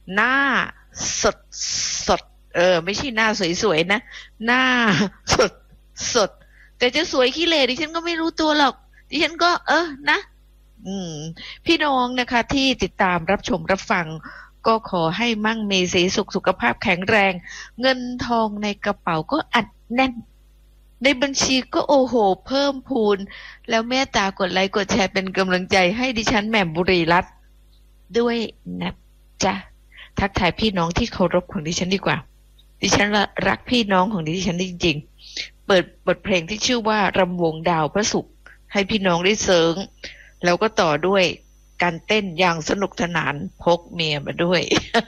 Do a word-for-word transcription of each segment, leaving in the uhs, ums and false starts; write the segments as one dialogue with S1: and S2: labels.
S1: หน้าสดสดเออไม่ใช่หน้าสวยๆนะหน้าสดสดแต่จะสวยขี้เหร่ดิฉันก็ไม่รู้ตัวหรอกดิฉันก็เออนะอืมพี่น้องนะคะที่ติดตามรับชมรับฟังก็ขอให้มั่งมีสีสุขสุขภาพแข็งแรงเงินทองในกระเป๋าก็อัดแน่นในบัญชีก็โอ้โหเพิ่มพูนแล้วเมตตากดไลค์กดแชร์เป็นกำลังใจให้ดิฉันแหม่มบุรีรัตน์ด้วยนะจ๊ะทักทายพี่น้องที่เคารพของดิฉันดีกว่าดิฉันรักพี่น้องของดิฉันจริงๆเปิดบทเพลงที่ชื่อว่ารำวงดาวพระศุกร์ให้พี่น้องได้เสิร์งแล้วก็ต่อด้วยการเต้นอย่างสนุกสนานพกเมียมาด้วย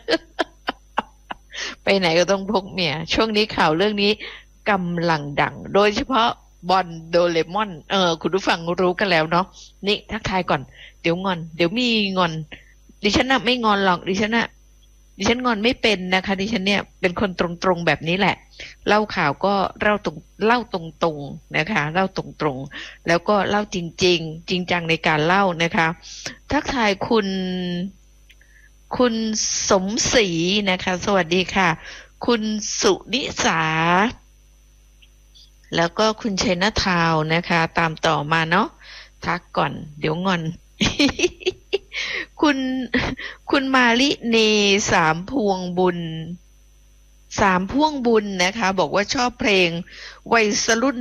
S1: ไปไหนก็ต้องพกเมียช่วงนี้ข่าวเรื่องนี้กำลังดังโดยเฉพาะบอลโดเรมอนเออคุณผู้ฟังรู้กันแล้วเนาะนี่ทักทายก่อนเดี๋ยวงอนเดี๋ยวมีงอนดิฉันน่ะไม่งอนหรอกดิฉันน่ะดิฉันงอนไม่เป็นนะคะดิฉันเนี่ยเป็นคนตรงๆแบบนี้แหละเล่าข่าวก็เล่าตรงเล่าตรงๆนะคะเล่าตรงๆแล้วก็เล่าจริงๆจริงจังในการเล่านะคะทักทายคุณคุณสมศรีนะคะสวัสดีค่ะคุณสุนิสาแล้วก็คุณชัยนทาวนะคะตามต่อมาเนาะทักก่อนเดี๋ยวงอน คุณคุณมาลิเนสามพวงบุญสามพ่วงบุญนะคะบอกว่าชอบเพลงวัยรุ่น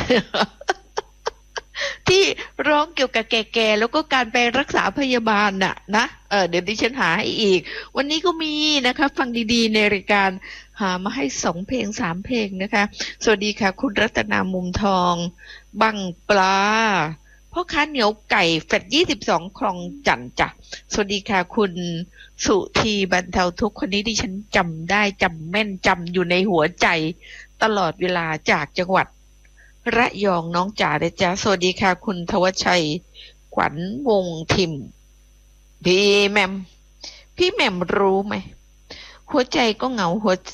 S1: ที่ร้องเกี่ยวกับแก่ๆแล้วก็การไปรักษาพยาบาลน่ะนะเออเดี๋ยวดิฉันหาให้อีกวันนี้ก็มีนะคะฟังดีๆในรายการหามาให้สองเพลงสามเพลงนะคะสวัสดีค่ะคุณรัตนามุมทองบังปลาพ่อค้าเหนียวไก่แฟดยี่สิบสองคลองจันจ้ะสวัสดีค่ะคุณสุธีบรรเทาทุกข์คนนี้ดิฉันจำได้จำแม่นจำอยู่ในหัวใจตลอดเวลาจากจังหวัดระยองน้องจ๋าเลยจ้าสวัสดีค่ะคุณทวชัยขวัญวงทิมพี่แหม่มพี่แหม่มรู้ไหมหัวใจก็เหงาหัว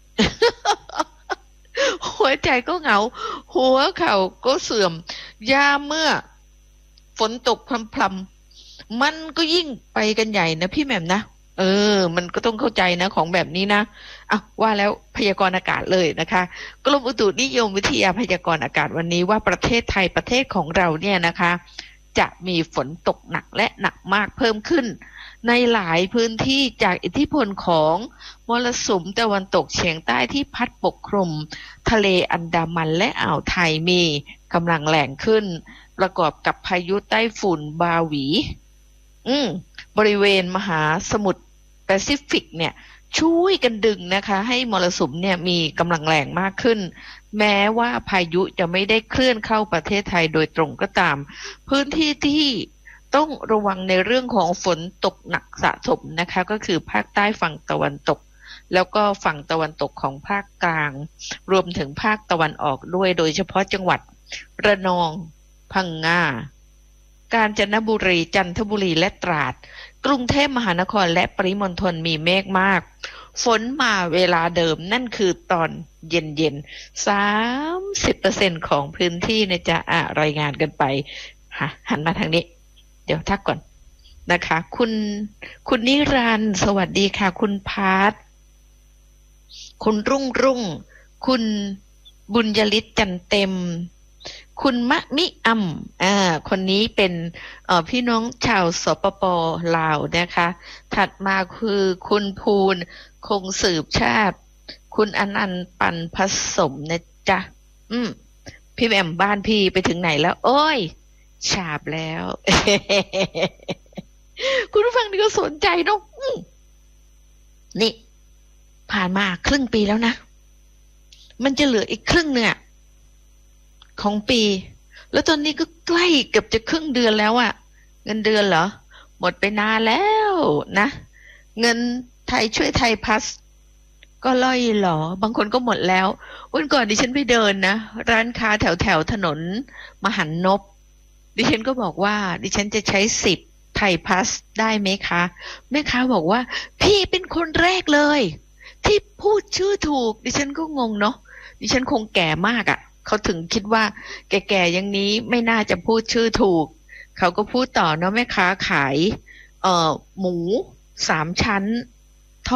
S1: หัวใจก็เหงาหัวเข่าก็เสื่อมยามเมื่อฝนตกพรำๆมันก็ยิ่งไปกันใหญ่นะพี่แหม่มนะเออมันก็ต้องเข้าใจนะของแบบนี้นะอ่ะว่าแล้วพยากรณ์อากาศเลยนะคะกรมอุตุนิยมวิทยาพยากรณ์อากาศวันนี้ว่าประเทศไทยประเทศของเราเนี่ยนะคะจะมีฝนตกหนักและหนักมากเพิ่มขึ้นในหลายพื้นที่จากอิทธิพลของมรสุมตะวันตกเฉียงใต้ที่พัดปกคลุมทะเลอันดามันและอ่าวไทยมีกำลังแรงขึ้นประกอบกับพายุไต้ฝุ่นบาหวีอืมบริเวณมหาสมุทรแปซิฟิกเนี่ยช่วยกันดึงนะคะให้มรสุมเนี่ยมีกำลังแรงมากขึ้นแม้ว่าพายุจะไม่ได้เคลื่อนเข้าประเทศไทยโดยตรงก็ตามพื้นที่ที่ต้องระวังในเรื่องของฝนตกหนักสะสมนะคะก็คือภาคใต้ฝั่งตะวันตกแล้วก็ฝั่งตะวันตกของภาคกลางรวมถึงภาคตะวันออกด้วยโดยเฉพาะจังหวัดระนองพังงากาญจนบุรีจันทบุรีและตราดกรุงเทพมหานครและปริมณฑลมีเมฆมากฝนมาเวลาเดิมนั่นคือตอนเย็นๆ สามสิบเปอร์เซ็นต์ ของพื้นที่นะจ๊ะอ่ะรายงานกันไปฮะหันมาทางนี้เดี๋ยวทักก่อนนะคะคุณคุณนิรันดร์สวัสดีค่ะคุณพาร์ทคุณรุ่งรุ่งคุณบุญยฤทธิ์จันเต็มคุณมะมิอัมอ่าคนนี้เป็นเอ่อพี่น้องชาวสปป.ลาวนะคะถัดมาคือคุณภูลคงสืบชาติคุณอนันต์ปันผสมนะจ๊ะอืมพี่แหม่มบ้านพี่ไปถึงไหนแล้วโอ้ยฉาบแล้ว คุณผู้ฟังนี่ก็สนใจเนาะนี่ผ่านมาครึ่งปีแล้วนะมันจะเหลืออีกครึ่งเนี่ยของปีแล้วตอนนี้ก็ใกล้เกือบจะครึ่งเดือนแล้วอะเงินเดือนเหรอหมดไปนานแล้วนะเงินไทยช่วยไทยพัสก็ล่อยหรอบางคนก็หมดแล้ววันก่อนดิฉันไปเดินนะร้านค้าแถวแถวถนนมหันนบดิฉันก็บอกว่าดิฉันจะใช้สิทธิ์ไทยพัสได้ไหมคะแม่ค้าบอกว่าพี่เป็นคนแรกเลยที่พูดชื่อถูกดิฉันก็งงเนาะดิฉันคงแก่มากอะเขาถึงคิดว่าแก่ๆอย่างนี้ไม่น่าจะพูดชื่อถูกเขาก็พูดต่อเนาะแม่ค้าขายเอ่อหมูสามชั้น